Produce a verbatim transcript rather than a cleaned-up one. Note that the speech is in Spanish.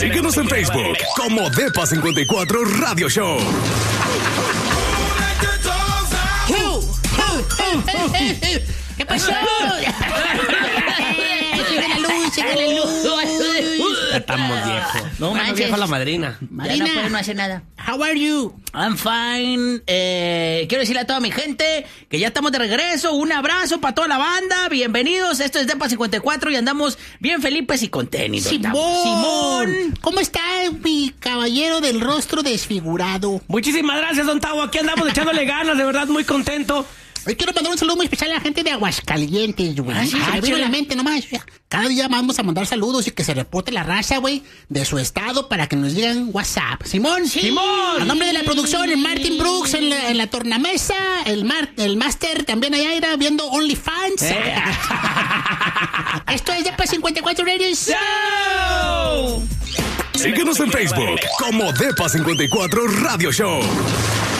Síguenos en Facebook como Depa cincuenta y cuatro Radio Show. ¿Qué pasó? Sigue la luz, sigue la luz. Ya estamos viejos. No, más viejo la madrina. Marina, ya no puedo no hacer nada. How are you? I'm fine. Eh, quiero decirle a toda mi gente que ya estamos de regreso. Un abrazo para toda la banda. Bienvenidos. Esto es Depa cincuenta y cuatro y andamos bien felices y contentos. Simón. Simón. ¿Cómo está mi caballero del rostro desfigurado? Muchísimas gracias, don Tavo. Aquí andamos echándole ganas, de verdad, muy contento. Hoy quiero mandar un saludo muy especial a la gente de Aguascalientes, güey. Ah, sí, se me vino a chula. la mente nomás. Cada día vamos a mandar saludos y que se reporte la raza, güey, de su estado para que nos digan WhatsApp. Simón. Sí. ¡Simón! A nombre de la producción, el Martin Brooks en la, en la tornamesa, el Mar, el Master también allá irá viendo OnlyFans. Eh. Esto es Depa cincuenta y cuatro Radio ¡Show! Síguenos en Facebook como Depa cincuenta y cuatro Radio Show.